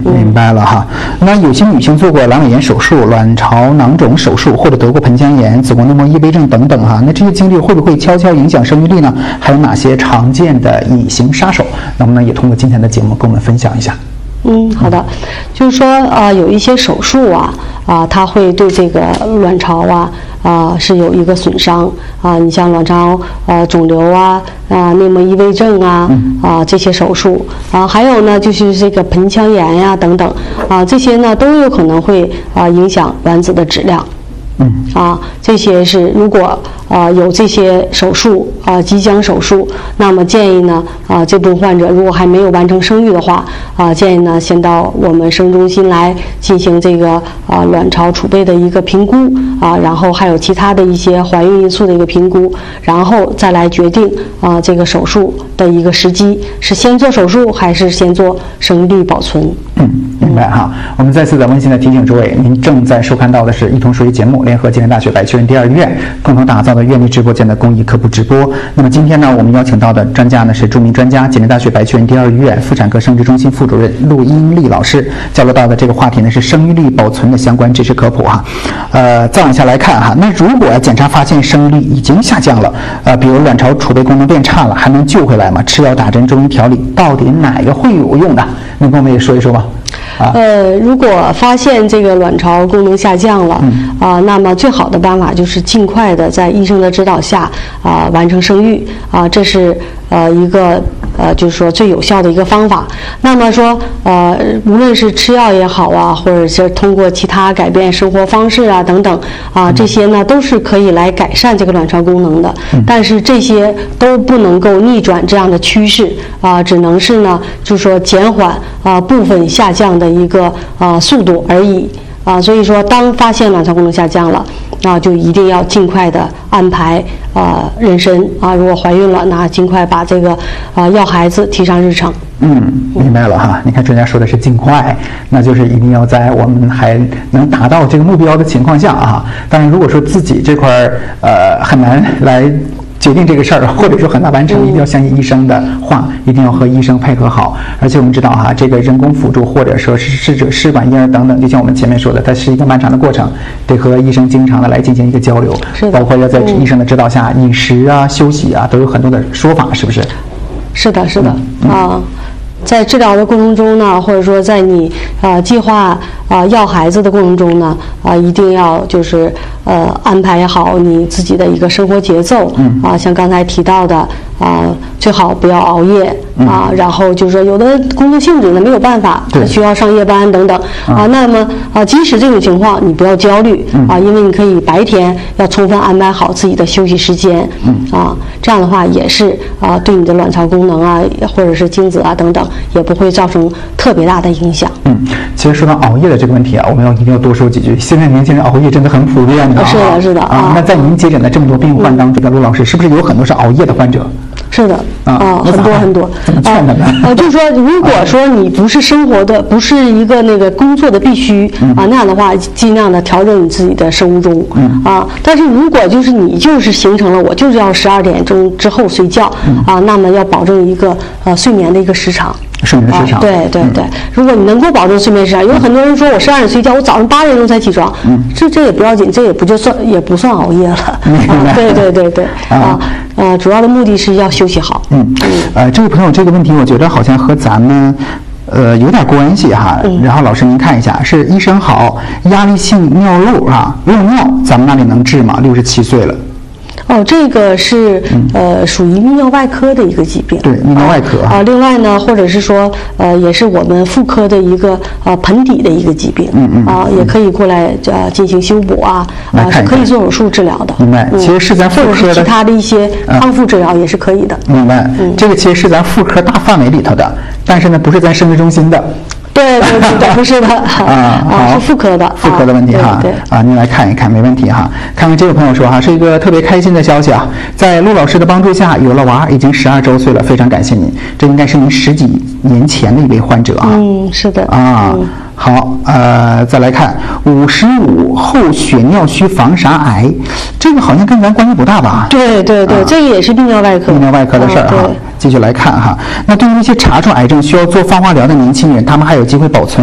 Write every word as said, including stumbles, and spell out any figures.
明白了哈。那有些女性做过阑尾炎手术、卵巢囊肿手术，或者得过盆腔炎、子宫内膜异位症等等哈，那这些经历会不会悄悄影响生育力呢？还有哪些常见的隐形杀手？能不能也通过今天的节目跟我们分享一下？ 嗯，好的，就是说啊、呃，有一些手术啊啊、呃，它会对这个卵巢啊啊、呃、是有一个损伤啊、呃。你像卵巢呃肿瘤啊啊、呃、内膜异位症啊啊、呃、这些手术啊、呃，还有呢就是这个盆腔炎呀、等等啊、呃，这些呢都有可能会啊、呃、影响卵子的质量。 嗯啊，这些是如果啊、呃、有这些手术啊、呃、即将手术，那么建议呢啊、呃、这部分患者如果还没有完成生育的话啊、呃、建议呢先到我们生殖中心来进行这个啊、呃、卵巢储备的一个评估啊，然后还有其他的一些怀孕因素的一个评估，然后再来决定啊、呃、这个手术的一个时机是先做手术还是先做生育力保存。 嗯，明白哈。我们再次的温馨的提醒诸位，您正在收看到的是一同数学节目联合暨南大学百趣人第二医院共同打造的院内直播间的公益科普直播。那么今天呢，我们邀请到的专家呢是著名专家暨南大学百趣人第二医院妇产科生殖中心副主任陆英丽老师，交流到的这个话题呢是生育力保存的相关知识科普哈。呃，再往下来看哈，那如果检查发现生育力已经下降了，呃，比如卵巢储备功能变差了，还能救回来吗？吃药打针中医调理，到底哪个会有用的？能跟我们也说一说吗？ 啊、呃，如果发现这个卵巢功能下降了， 嗯、 啊，那么最好的办法就是尽快的在医生的指导下啊完成生育啊，这是呃一个呃就是说最有效的一个方法。那么说呃无论是吃药也好啊，或者是通过其他改变生活方式啊等等啊，这些呢都是可以来改善这个卵巢功能的。 嗯、 但是这些都不能够逆转这样的趋势啊，只能是呢就是说减缓啊部分下降的一个啊速度而已啊，所以说当发现卵巢功能下降了，那就一定要尽快的安排啊妊娠啊，如果怀孕了，那尽快把这个啊要孩子提上日程。 嗯，明白了哈。你看专家说的是尽快，那就是一定要在我们还能达到这个目标的情况下啊。当然，如果说自己这块儿呃很难来决定这个事儿，或者说很难完成，一定要相信医生的话，一定要和医生配合好。而且我们知道哈，这个人工辅助或者说是试者试管婴儿等等，就像我们前面说的，它是一个漫长的过程，得和医生经常的来进行一个交流，包括要在医生的指导下，饮食啊、休息啊，都有很多的说法，是不是？ 是的，是的， 嗯、 啊。在治疗的过程中呢，或者说在你啊、呃、计划啊、呃、要孩子的过程中呢，啊、呃、一定要就是呃安排好你自己的一个生活节奏， 嗯啊，像刚才提到的啊、呃，最好不要熬夜啊， 嗯、 然后就是说有的工作性质呢没有办法，需要上夜班等等啊，那么啊即使这种情况你不要焦虑、嗯、啊，因为你可以白天要充分安排好自己的休息时间， 嗯啊，这样的话也是啊对你的卵巢功能啊或者是精子啊等等。也不会造成特别大的影响。 嗯，其实说到熬夜的这个问题啊，我们要一定要多说几句。现在年轻人熬夜真的很普遍的、啊。 是的，是的啊。那在您接诊的这么多病患当中，这个陆老师是不是有很多是熬夜的患者？ 是的，啊，啊很多很多。 怎么劝他们？ 呃、啊，就是说，如果说你不是生活的，不是一个那个工作的必须、嗯、啊，那样的话，尽量的调整你自己的生物钟。 嗯。 啊，但是如果就是你就是形成了我就是要十二点钟之后睡觉、嗯、啊，那么要保证一个呃睡眠的一个时长。 睡眠时长、 啊，对对对、嗯，如果你能够保证睡眠时长，有很多人说我十二点睡觉，我早上八点钟才起床，嗯，这这也不要紧，这也不就算也不算熬夜了， 嗯、 啊，对对对对，啊，呃，主要的目的是要休息好。 嗯，呃，这位朋友这个问题，我觉得好像和咱们。呃，有点关系哈。 嗯、 然后老师您看一下，是医生好，压力性尿漏啊，漏尿，咱们那里能治吗？六十七岁了。 哦，这个是、嗯、呃属于泌尿外科的一个疾病。 对，泌尿外科啊、呃。另外呢，或者是说呃，也是我们妇科的一个呃盆底的一个疾病。 嗯嗯。 啊、呃，也可以过来呃进行修补啊，啊、呃、是可以做手术治疗的。 明白。其实是咱妇科的， 或者是其他的一些康复治疗也是可以的。 明白。嗯。这个其实是咱妇科大范围里头的，但是呢，不是咱生殖中心的。 对对对，不是的啊， 啊，是妇科的， 妇科的问题哈， 对啊，您来看一看，没问题哈。看看这位朋友说哈，是一个特别开心的消息啊，在陆老师的帮助下有了娃，已经十二周岁了，非常感谢您。这应该是您十几年前的一位患者啊。 嗯，是的。 啊，嗯、好，呃，再来看五十五后血尿虚房啥癌，这个好像跟咱关系不大吧？ 对对对，啊、这个也是泌尿外科， 泌尿外科的事儿哈。继续来看哈，那对于那些查出癌症需要做放化疗的年轻人，他们还有机会保存